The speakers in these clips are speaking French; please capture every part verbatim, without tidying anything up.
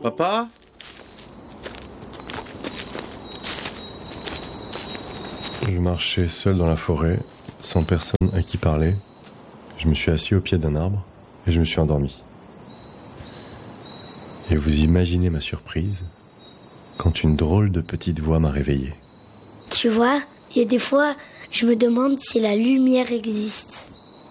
Papa ? Je marchais seul dans la forêt, sans personne à qui parler. Je me suis assis au pied d'un arbre et je me suis endormi. Et vous imaginez ma surprise quand une drôle de petite voix m'a réveillé. Tu vois, il y a des fois, je me demande si la lumière existe.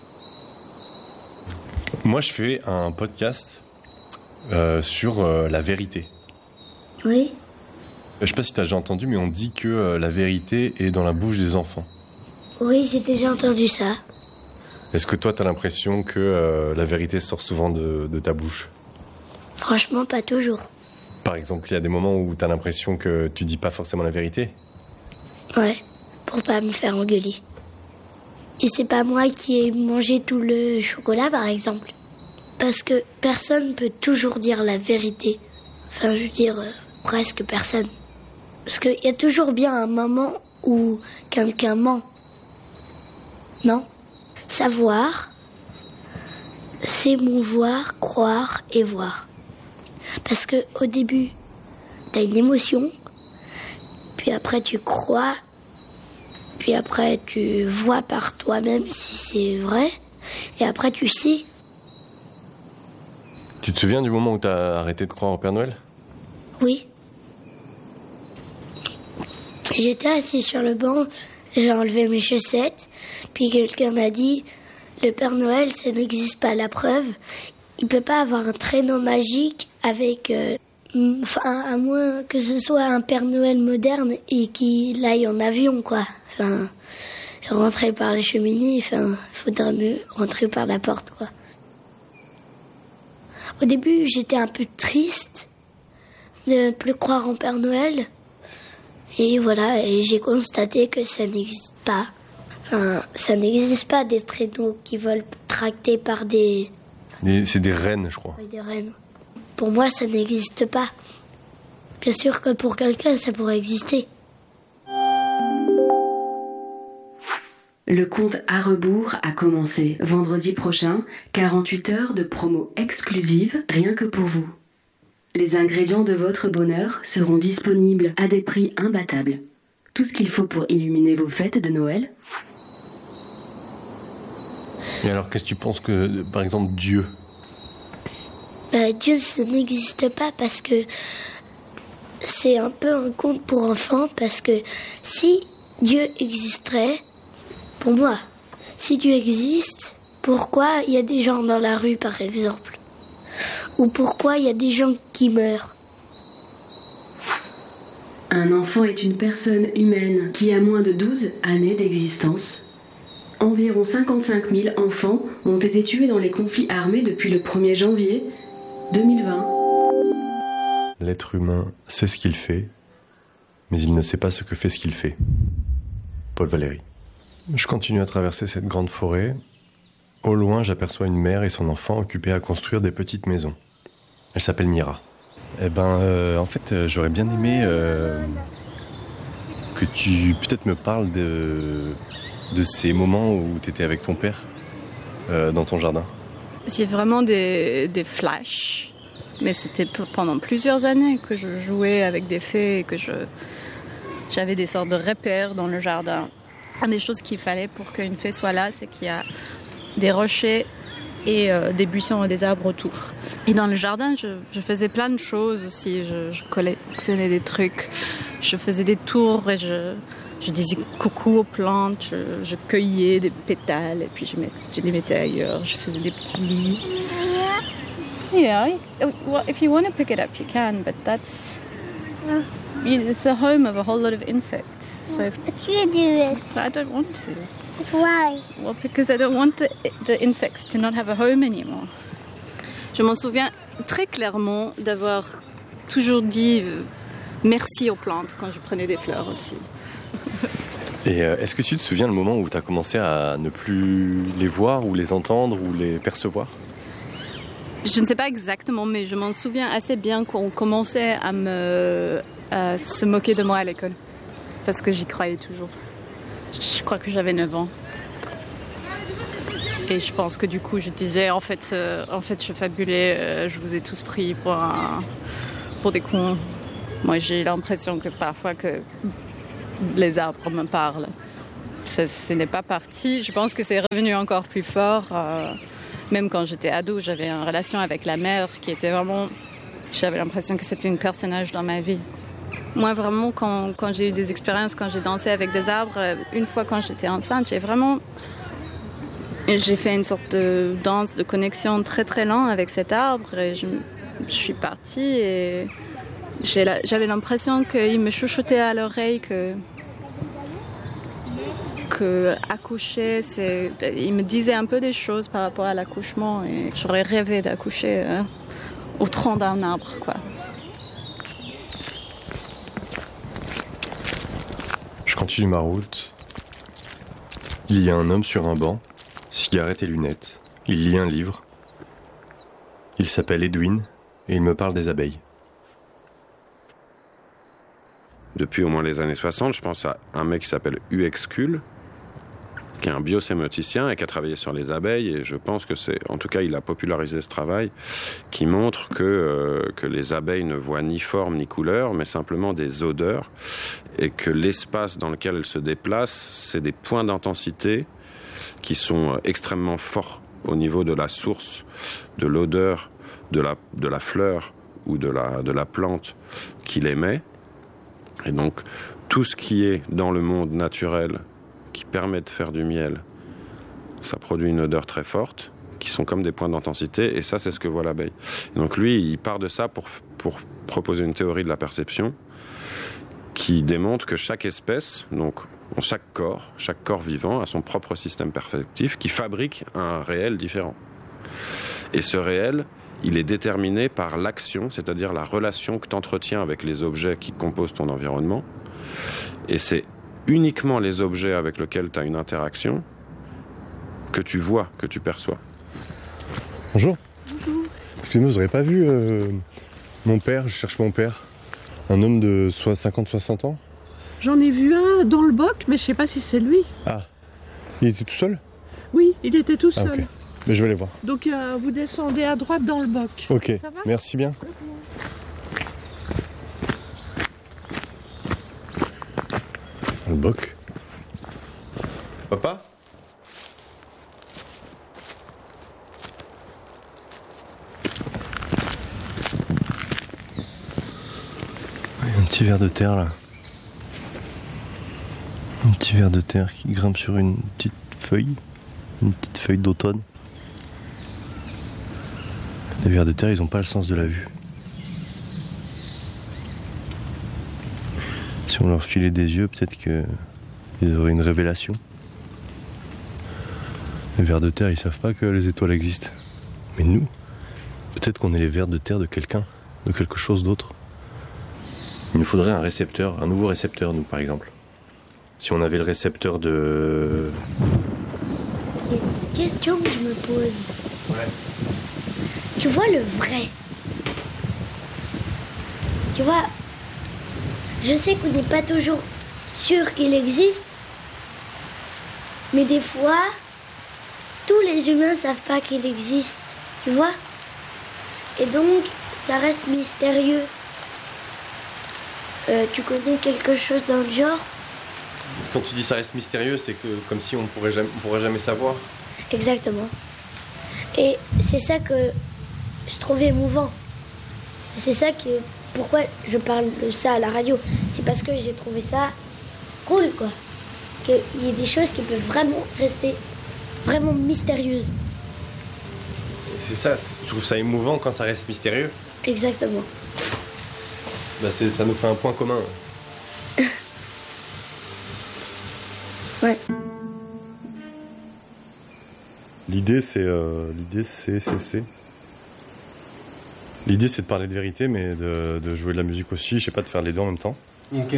Moi, je fais un podcast euh, sur euh, la vérité. Oui. Je sais pas si t'as déjà entendu, mais on dit que euh, la vérité est dans la bouche des enfants. Oui, j'ai déjà entendu ça. Est-ce que toi, t'as l'impression que euh, la vérité sort souvent de, de ta bouche ? Franchement, pas toujours. Par exemple, il y a des moments où t'as l'impression que tu dis pas forcément la vérité ? Ouais, pour pas me faire engueuler. Et c'est pas moi qui ai mangé tout le chocolat, par exemple. Parce que personne peut toujours dire la vérité. Enfin, je veux dire, euh, presque personne. Parce qu'il y a toujours bien un moment où quelqu'un ment. Non ? Savoir, c'est mouvoir, croire et voir. Parce que au début, t'as une émotion, puis après tu crois, puis après tu vois par toi-même si c'est vrai, et après tu sais. Tu te souviens du moment où t'as arrêté de croire au Père Noël ? Oui. J'étais assis sur le banc, j'ai enlevé mes chaussettes, puis quelqu'un m'a dit « Le Père Noël, ça n'existe pas, la preuve. Il peut pas avoir un traîneau magique avec... Euh, enfin, à moins que ce soit un Père Noël moderne et qu'il aille en avion, quoi. Enfin, rentrer par les cheminées, enfin, faudrait mieux rentrer par la porte, quoi. » Au début, j'étais un peu triste de ne plus croire en Père Noël. Et voilà, et j'ai constaté que ça n'existe pas. Enfin, ça n'existe pas des traîneaux qui volent tractés par des... des c'est des rennes, je crois. Oui, des rennes. Pour moi, ça n'existe pas. Bien sûr que pour quelqu'un, ça pourrait exister. Le compte à rebours a commencé. Vendredi prochain, quarante-huit heures de promo exclusive, rien que pour vous. Les ingrédients de votre bonheur seront disponibles à des prix imbattables. Tout ce qu'il faut pour illuminer vos fêtes de Noël. Et alors, qu'est-ce que tu penses que, par exemple, Dieu ? Euh, Dieu, ça n'existe pas parce que c'est un peu un conte pour enfants. Parce que si Dieu existerait, pour moi, si Dieu existe, pourquoi il y a des gens dans la rue, par exemple ? Ou pourquoi il y a des gens qui meurent ? Un enfant est une personne humaine qui a moins de douze années d'existence. Environ cinquante-cinq mille enfants ont été tués dans les conflits armés depuis le premier janvier deux mille vingt. L'être humain sait ce qu'il fait, mais il ne sait pas ce que fait ce qu'il fait. Paul Valéry. Je continue à traverser cette grande forêt. Au loin, j'aperçois une mère et son enfant occupés à construire des petites maisons. Elle s'appelle Mira. Eh ben, euh, en fait, euh, j'aurais bien aimé euh, que tu peut-être me parles de, de ces moments où tu étais avec ton père euh, dans ton jardin. J'ai vraiment des, des flashs, mais c'était p- pendant plusieurs années que je jouais avec des fées et que je, j'avais des sortes de repères dans le jardin. Une des choses qu'il fallait pour qu'une fée soit là, c'est qu'il y a des rochers et euh, des buissons et des arbres autour. Et dans le jardin, je, je faisais plein de choses aussi. Je, je collectionnais des trucs, je faisais des tours et je, je disais coucou aux plantes, je, je cueillais des pétales et puis je, met, je les mettais ailleurs. Je faisais des petits lits. Yeah, well, if you want to pick it up, you can, but that's... It's the home of a whole lot of insects. So if, But you do it. but I don't want to. But why? Well, because I don't want the, the insects to not have a home anymore. Je m'en souviens très clairement d'avoir toujours dit euh, merci aux plantes quand je prenais des fleurs aussi. Et euh, est-ce que tu te souviens le moment où tu as commencé à ne plus les voir ou les entendre ou les percevoir ? Je ne sais pas exactement, mais je m'en souviens assez bien qu'on commençait à me à se moquer de moi à l'école. Parce que j'y croyais toujours. Je crois que j'avais neuf ans. Et je pense que du coup, je disais, en fait, euh, en fait je fabulais, euh, je vous ai tous pris pour un, pour des cons. Moi, j'ai l'impression que parfois que les arbres me parlent. Ça, ce n'est pas parti. Je pense que c'est revenu encore plus fort. Euh, même quand j'étais ado, j'avais une relation avec la mer qui était vraiment... J'avais l'impression que c'était un personnage dans ma vie. Moi, vraiment, quand, quand j'ai eu des expériences, quand j'ai dansé avec des arbres, une fois quand j'étais enceinte, j'ai vraiment... J'ai fait une sorte de danse, de connexion très très lente avec cet arbre. Et je, je suis partie et j'ai la, j'avais l'impression qu'il me chuchotait à l'oreille que... que accoucher, c'est... il me disait un peu des choses par rapport à l'accouchement et j'aurais rêvé d'accoucher euh, au tronc d'un arbre, quoi. Je continue ma route. Il y a un homme sur un banc, cigarette et lunettes. Il lit un livre. Il s'appelle Edwin et il me parle des abeilles. Depuis au moins les années soixante, je pense à un mec qui s'appelle Uexküll, qui est un biosémioticien et qui a travaillé sur les abeilles, et je pense que c'est, en tout cas, il a popularisé ce travail, qui montre que, euh, que les abeilles ne voient ni forme ni couleur, mais simplement des odeurs, et que l'espace dans lequel elles se déplacent, c'est des points d'intensité qui sont extrêmement forts au niveau de la source, de l'odeur, de la, de la fleur ou de la, de la plante qu'il émet. Et donc, tout ce qui est dans le monde naturel qui permet de faire du miel, ça produit une odeur très forte, qui sont comme des points d'intensité, et ça, c'est ce que voit l'abeille. Et donc lui, il part de ça pour, pour proposer une théorie de la perception qui démontre que chaque espèce, donc chaque corps, chaque corps vivant a son propre système perceptif qui fabrique un réel différent. Et ce réel, il est déterminé par l'action, c'est-à-dire la relation que tu entretiens avec les objets qui composent ton environnement. Et c'est uniquement les objets avec lesquels tu as une interaction que tu vois, que tu perçois. Bonjour. Bonjour. Excusez-moi, vous n'aurez pas vu euh, mon père, je cherche mon père, un homme de cinquante soixante ans. J'en ai vu un dans le boc, mais je sais pas si c'est lui. Ah, il était tout seul? Oui, il était tout seul. Ah, okay. Mais je vais aller voir. Donc euh, vous descendez à droite dans le boc. Ok, ça va? Merci bien. Le boc. Papa? Il y a un petit ver de terre là. Un petit ver de terre qui grimpe sur une petite feuille. Une petite feuille d'automne. Les vers de terre, ils n'ont pas le sens de la vue. Si on leur filait des yeux, peut-être qu'ils auraient une révélation. Les vers de terre, ils savent pas que les étoiles existent. Mais nous, peut-être qu'on est les vers de terre de quelqu'un, de quelque chose d'autre. Il nous faudrait un récepteur, un nouveau récepteur, nous, par exemple. Si on avait le récepteur de... Il y a une question que je me pose. Ouais. Tu vois le vrai. Tu vois, je sais qu'on n'est pas toujours sûr qu'il existe, mais des fois, tous les humains savent pas qu'il existe, tu vois. Et donc, ça reste mystérieux. Euh, tu connais quelque chose dans le genre? Quand tu dis ça reste mystérieux, c'est que comme si on pourrait jamais, on pourrait jamais savoir. Exactement. Et c'est ça que je trouvais émouvant. C'est ça que pourquoi je parle de ça à la radio. C'est parce que j'ai trouvé ça cool, quoi. Qu'il y ait des choses qui peuvent vraiment rester vraiment mystérieuses. C'est ça, je trouve ça émouvant quand ça reste mystérieux. Exactement. Bah c'est, ça nous fait un point commun. Ouais. L'idée c'est, euh, l'idée c'est, c'est, c'est. L'idée c'est de parler de vérité, mais de, de jouer de la musique aussi. Je sais pas, de faire les deux en même temps. Ok.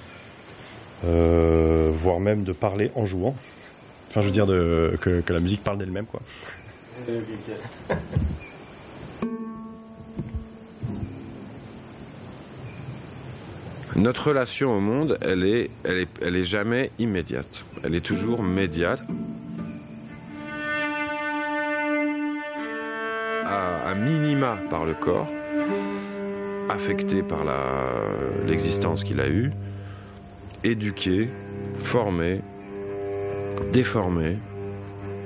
Euh, voire même de parler en jouant. Enfin, je veux dire de, que, que la musique parle d'elle-même, quoi. Notre relation au monde, elle est, elle est, elle est jamais immédiate. Elle est toujours médiate. À, à minima par le corps, affecté par la, l'existence qu'il a eue, éduqué, formé, déformé,